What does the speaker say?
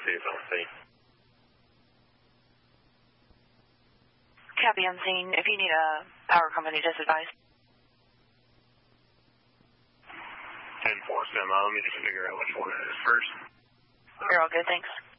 see it's on scene. Copy on scene. If you need a power company, just advise. 10-4, stand by. Let me just figure out which one it is first. You're all good, thanks.